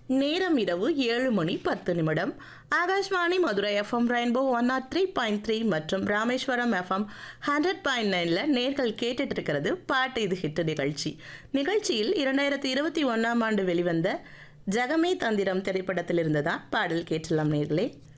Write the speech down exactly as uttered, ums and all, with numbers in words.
நேரம் இரவு ஏழு மணி பத்து நிமிடம். Akashvani Madurai FM rainbow one not three point three மற்றும் ராமேஸ்வரம் எஃப்எம் ஹண்ட்ரட் பாயிண்ட் நைன்ல நேர்கள் கேட்டுட்டு இருக்கிறது பாட்டு இது ஹிட் நிகழ்ச்சி. நிகழ்ச்சியில் இரண்டாயிரத்தி இருபத்தி ஒன்னாம் ஆண்டு வெளிவந்த ஜகமே தந்திரம் திரைப்படத்திலிருந்து தான் பாடல் கேட்டலாம் நேர்களே.